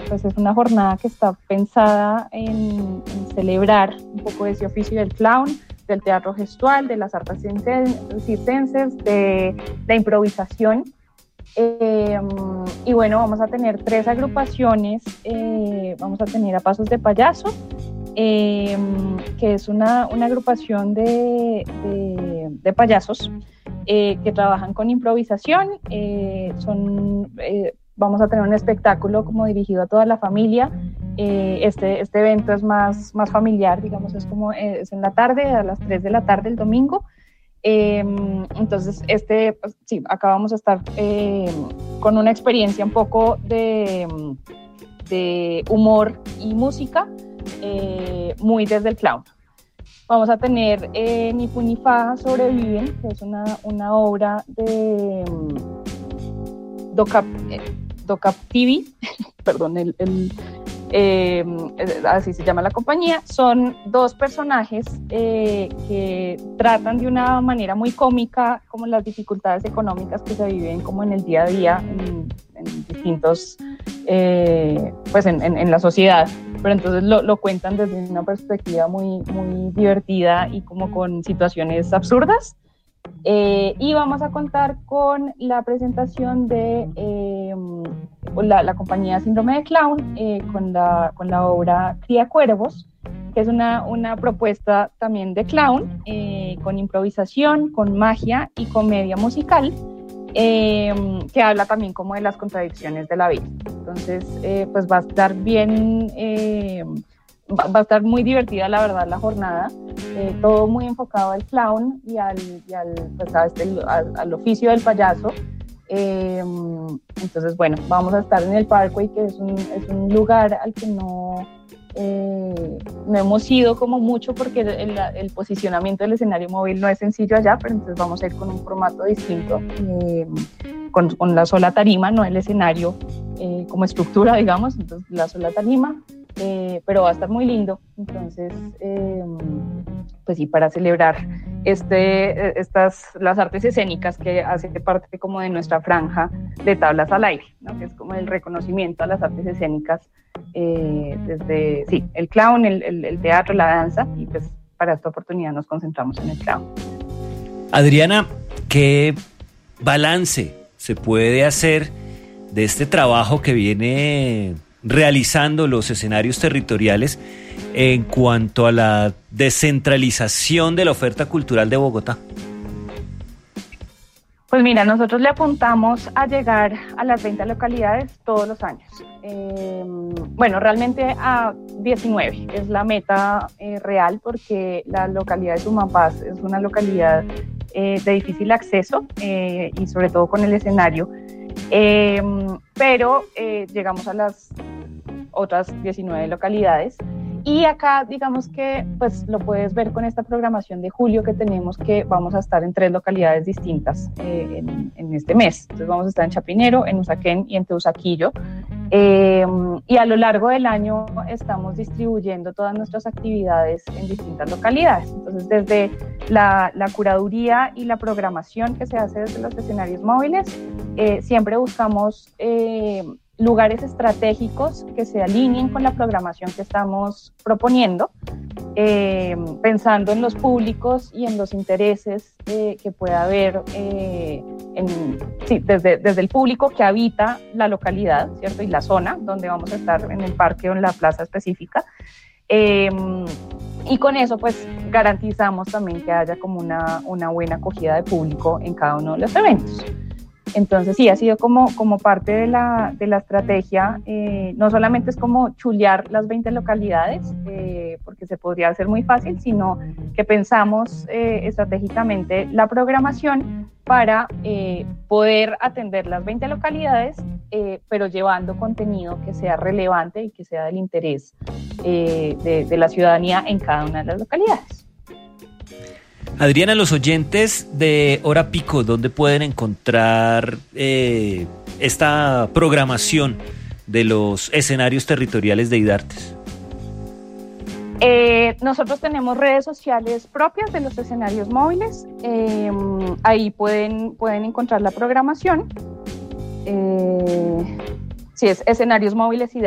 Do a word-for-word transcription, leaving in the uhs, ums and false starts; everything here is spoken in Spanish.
pues es una jornada que está pensada en, en celebrar un poco ese oficio del clown, del teatro gestual, de las artes circenses, de la improvisación. Eh, y bueno, vamos a tener tres agrupaciones. Eh, vamos a tener a Pasos de Payaso, eh, que es una, una agrupación de, de, de payasos eh, que trabajan con improvisación. Eh, son, eh, vamos a tener un espectáculo como dirigido a toda la familia. Eh, este, este evento es más, más familiar, digamos, es como eh, es en la tarde, a las tres de la tarde el domingo. Eh, entonces, este, pues, sí, acá vamos a estar eh, con una experiencia un poco de, de humor y música, eh, muy desde el clown. Vamos a tener eh, Ni Fu ni Fa Sobreviven, que es una, una obra de um, Docap, eh, Docap T V, perdón, el, el Eh, así se llama la compañía. Son dos personajes eh, que tratan de una manera muy cómica como las dificultades económicas que se viven como en el día a día en, en distintos eh, pues en, en, en la sociedad, pero entonces lo, lo cuentan desde una perspectiva muy, muy divertida y como con situaciones absurdas. Eh, y vamos a contar con la presentación de eh, la, la compañía Síndrome de Clown, eh, con, la, con la obra Cría Cuervos, que es una, una propuesta también de clown, eh, con improvisación, con magia y comedia musical, eh, que habla también como de las contradicciones de la vida. Entonces, eh, pues va a estar bien... Eh, Va a estar muy divertida, la verdad, la jornada. Eh, todo muy enfocado al clown y al, y al, pues, a este, al, al oficio del payaso. Eh, entonces, bueno, vamos a estar en el Parkway, que es un, es un lugar al que no, eh, no hemos ido como mucho porque el, el, el posicionamiento del escenario móvil no es sencillo allá, pero entonces vamos a ir con un formato distinto, eh, con, con la sola tarima, no el escenario eh, como estructura, digamos, entonces la sola tarima. Eh, pero va a estar muy lindo. Entonces, eh, pues sí, para celebrar este, estas, las artes escénicas que hace parte como de nuestra franja de Tablas al Aire, ¿no? Que es como el reconocimiento a las artes escénicas, eh, desde, sí, el clown, el, el, el teatro, la danza, y pues para esta oportunidad nos concentramos en el clown. Adriana, ¿qué balance se puede hacer de este trabajo que viene realizando los escenarios territoriales en cuanto a la descentralización de la oferta cultural de Bogotá? Pues mira, nosotros le apuntamos a llegar a las veinte localidades todos los años. Eh, bueno, realmente a diecinueve es la meta eh, real, porque la localidad de Sumapaz es una localidad eh, de difícil acceso eh, y sobre todo con el escenario. Eh, pero eh, llegamos a las otras diecinueve localidades, y acá digamos que pues lo puedes ver con esta programación de julio que tenemos, que vamos a estar en tres localidades distintas eh, en, en este mes. Entonces vamos a estar en Chapinero, en Usaquén y en Teusaquillo, eh, y a lo largo del año estamos distribuyendo todas nuestras actividades en distintas localidades. Entonces, desde la, la curaduría y la programación que se hace desde los escenarios móviles, eh, siempre buscamos eh, lugares estratégicos que se alineen con la programación que estamos proponiendo, eh, pensando en los públicos y en los intereses eh, que pueda haber eh, en, sí, desde, desde el público que habita la localidad, ¿cierto? Y la zona donde vamos a estar, en el parque o en la plaza específica. Eh, y con eso pues garantizamos también que haya como una, una buena acogida de público en cada uno de los eventos. Entonces sí, ha sido como, como parte de la, de la estrategia. Eh, no solamente es como chulear las veinte localidades, eh, porque se podría hacer muy fácil, sino que pensamos eh, estratégicamente la programación para eh, poder atender las veinte localidades, eh, pero llevando contenido que sea relevante y que sea del interés eh, de, de la ciudadanía en cada una de las localidades. Adriana, los oyentes de Hora Pico, ¿dónde pueden encontrar eh, esta programación de los escenarios territoriales de IDARTES? Eh, nosotros tenemos redes sociales propias de los escenarios móviles. Eh, ahí pueden, pueden encontrar la programación. Eh, sí, es escenarios móviles IDARTES.